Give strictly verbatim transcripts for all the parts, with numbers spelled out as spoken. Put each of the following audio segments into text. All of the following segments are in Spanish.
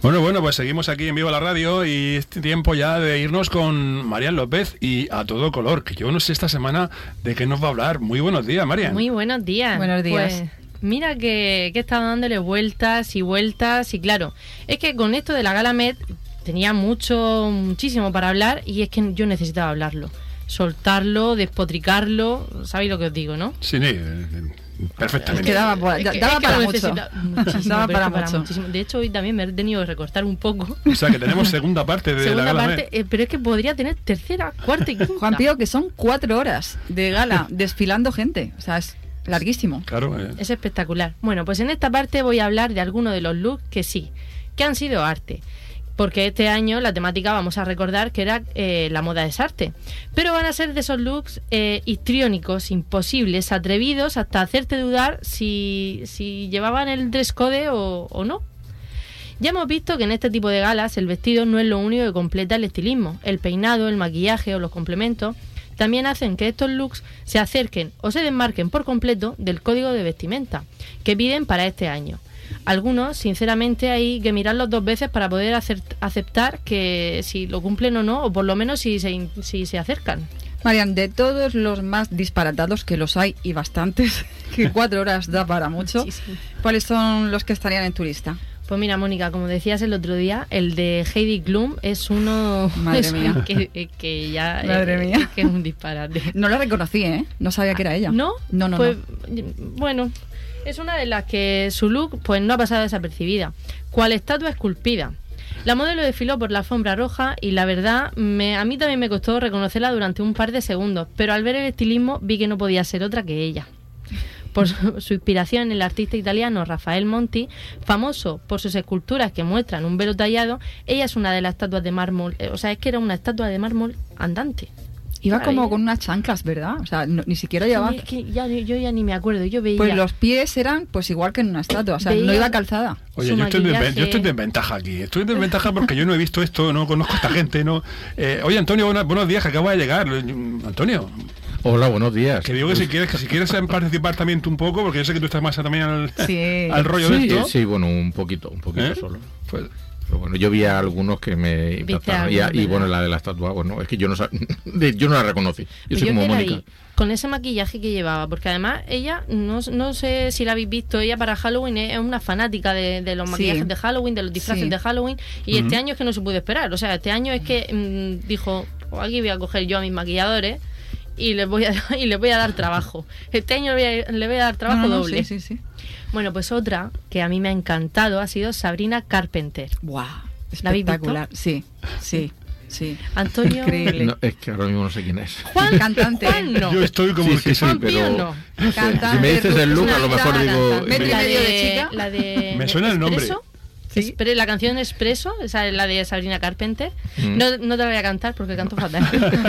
Bueno, bueno, pues seguimos aquí en Viva la Radio y es tiempo ya de irnos con Marian López y A Todo Color, que yo no sé esta semana de qué nos va a hablar. Muy buenos días, Marian. Muy buenos días. Buenos días. Pues, mira que, que he estado dándole vueltas y vueltas y claro, es que con esto de la Gala Met tenía mucho, muchísimo para hablar y es que yo necesitaba hablarlo, soltarlo, despotricarlo, sabéis lo que os digo, ¿no? Sí, sí. Perfectamente. Es que daba, Es que- daba es que para lo mucho. necesita- muchísimo, Daba pero para es que mucho. muchísimo. De hecho, hoy también me he tenido que recortar un poco. O sea, que tenemos segunda parte de Segunda la Gala parte, Met. eh, pero es que podría tener tercera, cuarta y quinta. Juan Pío, que son cuatro horas de gala desfilando gente. O sea, es larguísimo. Claro. Eh. Es espectacular. Bueno, pues en esta parte voy a hablar de algunos de los looks que sí, que han sido arte. Porque este año la temática, vamos a recordar, que era eh, la moda es arte. Pero van a ser de esos looks eh, histriónicos, imposibles, atrevidos, hasta hacerte dudar si, si llevaban el dress code o, o no. Ya hemos visto que en este tipo de galas el vestido no es lo único que completa el estilismo. El peinado, el maquillaje o los complementos también hacen que estos looks se acerquen o se desmarquen por completo del código de vestimenta que piden para este año. Algunos, sinceramente, hay que mirarlos dos veces para poder hacer, aceptar que si lo cumplen o no, o por lo menos si se, si se acercan. Marian, de todos los más disparatados, que los hay y bastantes, que cuatro horas da para mucho, Muchísimo. ¿cuáles son los que estarían en tu lista? Pues mira, Mónica, como decías el otro día, el de Heidi Klum es uno Madre es mía. que, que ya Madre eh, mía. que es un disparate. No la reconocí, ¿eh? No sabía que era ella. ¿No? No, no, pues, no. Bueno, es una de las que su look pues no ha pasado desapercibida. Cual estatua esculpida. La modelo desfiló por la alfombra roja y la verdad, me, a mí también me costó reconocerla durante un par de segundos, pero al ver el estilismo vi que no podía ser otra que ella. Por su, su inspiración en el artista italiano Rafael Monti, famoso por sus esculturas que muestran un velo tallado, ella es una de las estatuas de mármol, eh, o sea, es que era una estatua de mármol andante. Iba Maravilla. como con unas chanclas, ¿verdad? O sea, no- ni siquiera llevaba... Es que ya, yo ya ni me acuerdo, yo veía... Pues los pies eran pues igual que en una estatua, o sea, no Veía- iba calzada. Oye, su yo estoy, de, maquillaje. yo estoy de ventaja aquí. Estoy de ventaja porque yo no he visto esto, no conozco a esta gente. no. Eh, oye, Antonio, buenos, buenos días, que acabo de llegar. Antonio, Hola, buenos días. que digo que si quieres que si quieres participar también tú un poco, porque yo sé que tú estás más también al, Sí. al rollo Sí, de esto. sí, bueno, un poquito, un poquito ¿Eh? solo. Pues, Pero bueno, yo vi a algunos que me impactaron. Y, a- algunos, y bueno, ¿verdad? la de la estatua, bueno, es que yo no sab- de- yo no la reconocí. Yo Pues soy como que la Mónica. vi con ese maquillaje que llevaba, porque además ella, no, no sé si la habéis visto, ella para Halloween es una fanática de, de los Sí. maquillajes de Halloween, de los disfraces Sí. de Halloween, y este año es que no se pudo esperar, o sea, este año es que mm, dijo, pues aquí voy a coger yo a mis maquilladores y les voy a, y les voy a dar trabajo. Este año le voy a, le voy a dar trabajo No, no, no, doble. sí, sí, sí. Bueno, pues otra que a mí me ha encantado ha sido Sabrina Carpenter. Guau, ¿La habéis visto? espectacular. Sí, sí, sí. Antonio... Increíble. No, es que ahora mismo no sé quién es. Juan, Cantante. Juan no. yo estoy como Sí, el que sí, sí, Juan Pío pero no. no sé, Cantante, si me dices el look, a lo mejor rubia, digo... cantante. Metro y la medio de de, chica. la de Me suena el nombre. Expreso. Sí. Espere, la canción Expreso, esa es la de Sabrina Carpenter. Mm. No, no te la voy a cantar porque canto fatal.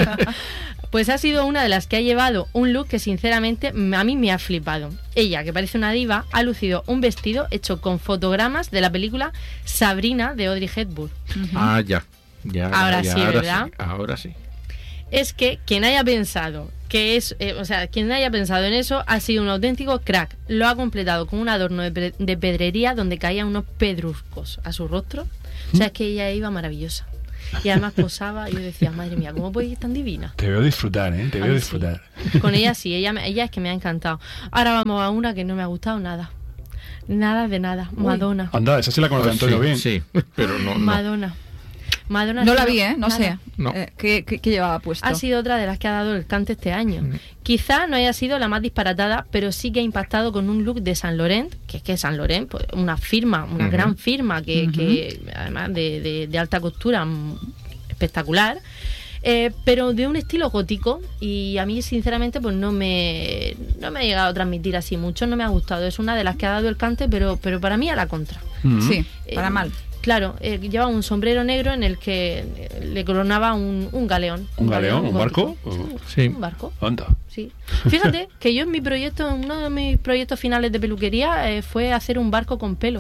Pues ha sido una de las que ha llevado un look que sinceramente a mí me ha flipado. Ella, que parece una diva, ha lucido un vestido hecho con fotogramas de la película Sabrina de Audrey Hepburn. Ah, ya. ya Ahora ya, sí, ahora ¿verdad? sí, ahora sí. Es que quien haya pensado que es, eh, o sea, quien haya pensado en eso ha sido un auténtico crack. Lo ha completado con un adorno de, pe- de pedrería donde caían unos pedruscos a su rostro. O sea, es que ella iba maravillosa. Y además posaba y yo decía, madre mía, ¿cómo puede ir tan divina? te veo disfrutar, ¿eh? Te A veo mí disfrutar. sí. Con ella sí, ella, me- ella es que me ha encantado. Ahora vamos a una que no me ha gustado nada. Nada de nada. Madonna. Anda, esa sí la conoce Pues Antonio sí, bien. sí, pero no, no. Madonna. Madonna No ha la sido- vi, ¿eh? No nada. sé. No. Eh, ¿qué, qué, qué llevaba puesto? Ha sido otra de las que ha dado el cante este año. Quizá no haya sido la más disparatada, pero sí que ha impactado con un look de Saint Laurent, que es que Saint Laurent, pues, una firma, una Ujú. gran firma, que, Ujú. que además de, de- de alta costura, mm, espectacular. Eh, pero de un estilo gótico, y a mí sinceramente pues no me no me ha llegado a transmitir así mucho, no me ha gustado. Es una de las que ha dado el cante, pero pero para mí a la contra. Mm. Sí, Eh, para mal. Claro, eh, lleva un sombrero negro en el que eh, le coronaba un, un galeón. ¿Un galeón? ¿Un gótico. barco? Sí, Sí. un barco. Anda. Sí. Fíjate que yo en mi proyecto, en uno de mis proyectos finales de peluquería, eh, fue hacer un barco con pelo.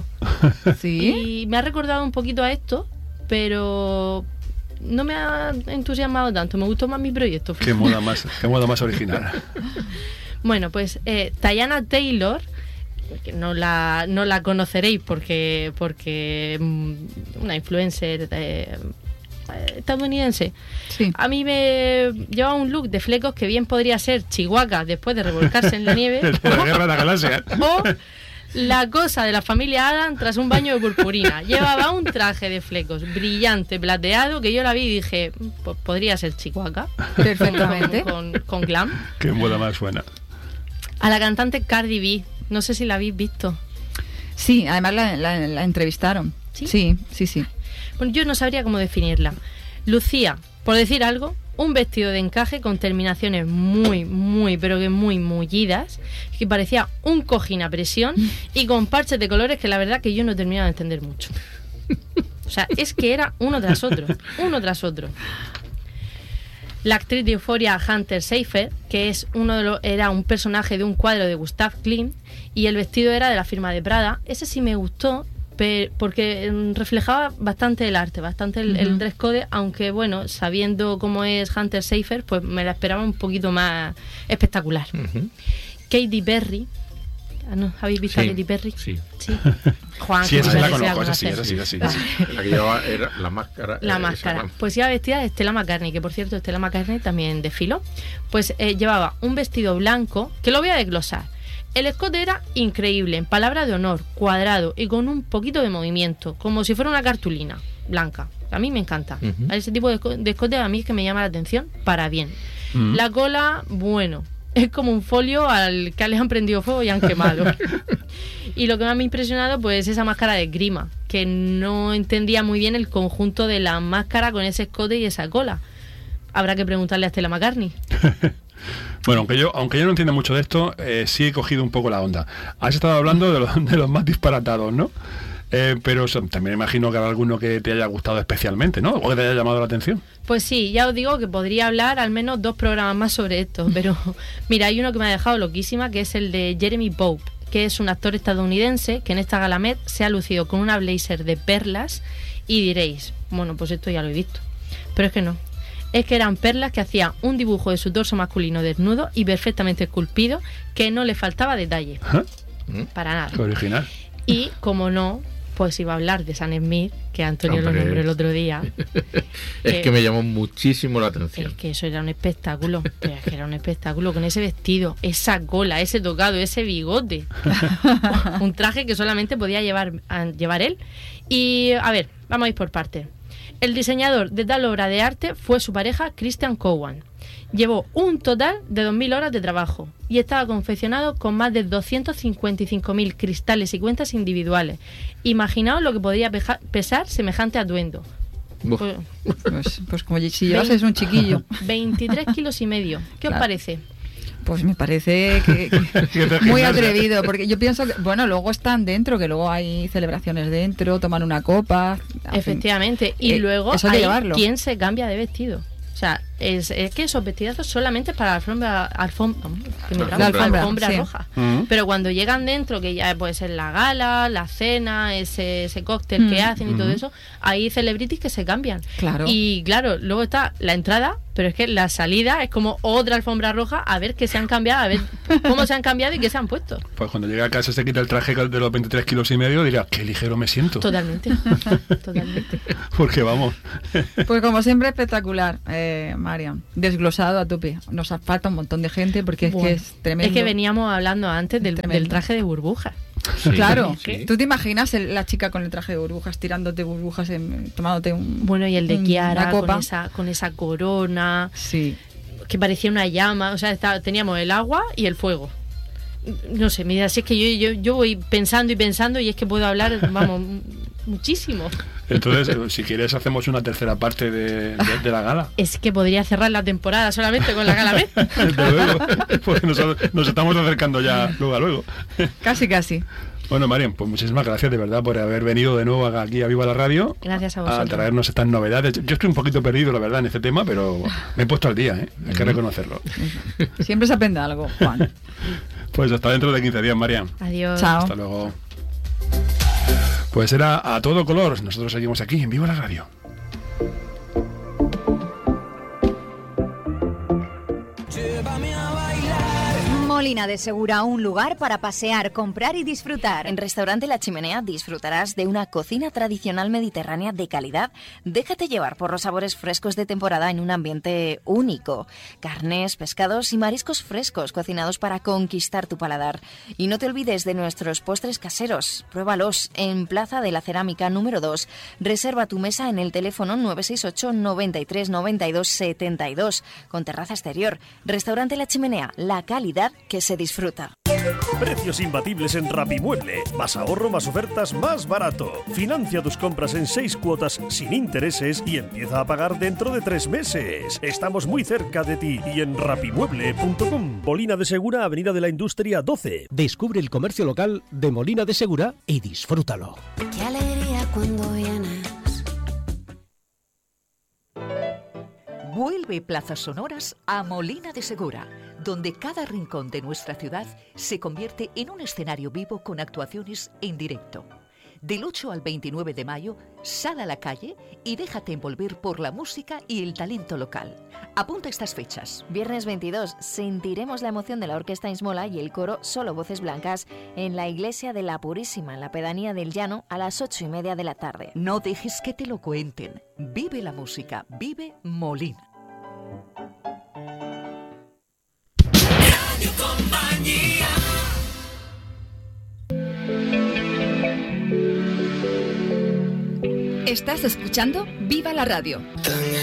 Sí. Y me ha recordado un poquito a esto, pero no me ha entusiasmado tanto. Me gustó más mi proyecto. Qué moda más, qué moda más original. Bueno, pues eh, Teyana Taylor que no la, no la conoceréis porque, porque mm, una influencer eh, estadounidense. Sí. A mí me lleva un look de flecos que bien podría ser Chihuahua después de revolcarse en la nieve. De la guerra de la galaxia. O la cosa de la familia Adam tras un baño de purpurina. Llevaba un traje de flecos brillante, plateado, que yo la vi y dije, pues podría ser Chihuahua. Perfectamente. Con, con, con glam. Qué moda más buena. A la cantante Cardi B. No sé si la habéis visto. Sí, además la, la, la entrevistaron. ¿Sí? Sí, sí, sí. Bueno, yo no sabría cómo definirla. Lucía, por decir algo, un vestido de encaje con terminaciones muy, muy, pero que muy mullidas, que parecía un cojín a presión y con parches de colores que la verdad que yo no he terminado de entender mucho. O sea, es que era uno tras otro, uno tras otro. La actriz de Euphoria, Hunter Schafer, que es uno de los, era un personaje de un cuadro de Gustav Klimt, y el vestido era de la firma de Prada. Ese sí me gustó, porque reflejaba bastante el arte, bastante el, uh-huh. el dress code, aunque bueno, sabiendo cómo es Hunter Schafer, pues me la esperaba un poquito más espectacular. Uh-huh. Katy Perry, ¿no? ¿Habéis visto sí, a Katy Perry? Sí. Sí. Juan, sí, esa sí la Perry conozco, esa sí, esa sí, esa sí, esa sí. La que llevaba era la máscara. La eh, máscara. esa, pues iba vestida de Stella McCartney, que por cierto Stella McCartney también desfiló. Pues eh, llevaba un vestido blanco, que lo voy a desglosar. El escote era increíble, en palabra de honor, cuadrado y con un poquito de movimiento, como si fuera una cartulina blanca. A mí me encanta. Uh-huh. Ese tipo de, de escote a mí es que me llama la atención para bien. Uh-huh. La cola, bueno, es como un folio al que les han prendido fuego y han quemado. Y lo que más me ha impresionado, pues esa máscara de grima, que no entendía muy bien el conjunto de la máscara con ese escote y esa cola. Habrá que preguntarle a Stella McCartney. Bueno, aunque yo, aunque yo no entiendo mucho de esto, eh, sí he cogido un poco la onda. Has estado hablando de, lo, de los más disparatados, ¿no? Eh, pero so, también imagino que habrá alguno que te haya gustado especialmente, ¿no? O que te haya llamado la atención. Pues sí, ya os digo que podría hablar al menos dos programas más sobre esto, pero mira, hay uno que me ha dejado loquísima, que es el de Jeremy Pope, que es un actor estadounidense que en esta gala Met se ha lucido con una blazer de perlas y diréis, bueno, pues esto ya lo he visto. Pero es que no. Es que eran perlas que hacían un dibujo de su torso masculino desnudo y perfectamente esculpido, que no le faltaba detalle. ¿Ah? Para nada. Qué original. Y, como no, pues iba a hablar de Sam Smith, que Antonio Hombre. lo nombró el otro día. Es que, que me llamó muchísimo la atención. Es que eso era un espectáculo. Pero es que era un espectáculo con ese vestido, esa cola, ese tocado, ese bigote. Un traje que solamente podía llevar, a, llevar él. Y, a ver, vamos a ir por partes. El diseñador de tal obra de arte fue su pareja Christian Cowan. Llevó un total de dos mil horas de trabajo y estaba confeccionado con más de doscientos cincuenta y cinco mil cristales y cuentas individuales. Imaginaos lo que podría peja- pesar semejante atuendo. Uf. Pues, Pues, pues como si llevases un chiquillo. veintitrés kilos y medio. ¿Qué Claro. os parece? Pues me parece que, que muy atrevido, porque yo pienso que, bueno, luego están dentro, que luego hay celebraciones dentro, toman una copa. en fin. Efectivamente. Y Eh, luego eso hay que hay llevarlo. quien se cambia de vestido. O sea, es, es que esos vestidazos solamente para la alfombra, alfombra, que me trabo, La alfombra, alfombra sí. roja. Mm. Pero cuando llegan dentro, que ya puede ser la gala, la cena, ese, ese cóctel que Mm. hacen y todo eso, hay celebrities que se cambian. Claro. Y claro, luego está la entrada, pero es que la salida es como otra alfombra roja, a ver qué se han cambiado, a ver cómo se han cambiado y qué se han puesto. Pues cuando llega a casa se quita el traje de los veintitrés kilos y medio, dirá, qué ligero me siento. Totalmente. Totalmente. Porque vamos. Pues como siempre, espectacular, eh, Marian. Desglosado a tope. Nos falta un montón de gente porque Bueno, es que es tremendo. Es que veníamos hablando antes del, Tremendo. del traje de burbujas. Sí, Claro, sí. ¿tú te imaginas el- la chica con el traje de burbujas tirándote burbujas, en- tomándote un, Bueno, y el de un- Kiara una copa? con esa, con esa corona, Sí. que parecía una llama. O sea, estaba- teníamos el agua y el fuego. No sé, mira, si es que yo, yo, yo voy pensando y pensando y es que puedo hablar, vamos, m- muchísimo. Entonces, eh, si quieres, hacemos una tercera parte de, de- de la gala. Es que podría cerrar la temporada solamente con la gala Met. Desde luego. Porque nos, nos estamos acercando ya luego a luego. Casi, casi. Bueno, Marian, pues muchísimas gracias de verdad por haber venido de nuevo aquí a Viva la Radio. Gracias a A vosotros. traernos estas novedades. Yo estoy un poquito perdido, la verdad, en este tema, pero me he puesto al día, ¿eh? Hay que reconocerlo. Siempre se aprende algo, Juan. Pues hasta dentro de quince días, Marian. Adiós. Chao. Hasta luego. Pues era a todo color. Nosotros seguimos aquí en Viva la Radio. Molina de Segura, un lugar para pasear, comprar y disfrutar. En Restaurante La Chimenea disfrutarás de una cocina tradicional mediterránea de calidad. Déjate llevar por los sabores frescos de temporada en un ambiente único. Carnes, pescados y mariscos frescos cocinados para conquistar tu paladar. Y no te olvides de nuestros postres caseros. Pruébalos en Plaza de la Cerámica número dos. Reserva tu mesa en el teléfono nueve seis ocho, noventa y tres, noventa y dos, setenta y dos con terraza exterior. Restaurante La Chimenea, la calidad que se disfruta. Precios imbatibles en Rapimueble. Más ahorro, más ofertas, más barato. Financia tus compras en seis cuotas sin intereses y empieza a pagar dentro de tres meses. Estamos muy cerca de ti y en rapimueble punto com. Molina de Segura, Avenida de la Industria doce. Descubre el comercio local de Molina de Segura y disfrútalo. Qué alegría cuando vienes. Vuelve Plazas Sonoras a Molina de Segura, donde cada rincón de nuestra ciudad se convierte en un escenario vivo con actuaciones en directo. Del ocho al veintinueve de mayo, sal a la calle y déjate envolver por la música y el talento local. Apunta estas fechas. Viernes veintidós, sentiremos la emoción de la Orquesta Insmola y el coro Solo Voces Blancas en la Iglesia de la Purísima, en la pedanía del Llano, a las ocho y media de la tarde. No dejes que te lo cuenten. Vive la música, vive Molina. Radio Compañía. Estás escuchando Viva la Radio. Tan